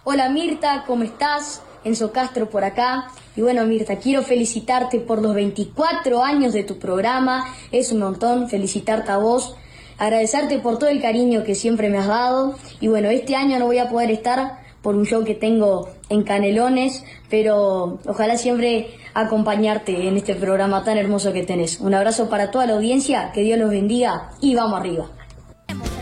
Hola Mirta, ¿cómo estás? Enzo Castro por acá. Y bueno Mirta, quiero felicitarte por los 24 años de tu programa. Es un montón felicitarte a vos. Agradecerte por todo el cariño que siempre me has dado. Y bueno, este año no voy a poder estar por un show que tengo en Canelones, pero ojalá siempre acompañarte en este programa tan hermoso que tenés. Un abrazo para toda la audiencia, que Dios los bendiga y vamos arriba.